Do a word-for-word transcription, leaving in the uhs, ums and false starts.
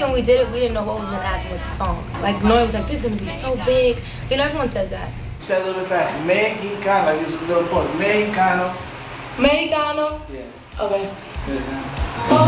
when we did it, we didn't know what was gonna happen with the song. Like Nori was like, "This is gonna be so big." You know, everyone says that. Say it a little bit faster. Mexicano, like this is a little point. Mexicano. Mexicano. Yeah. Okay. Good, huh?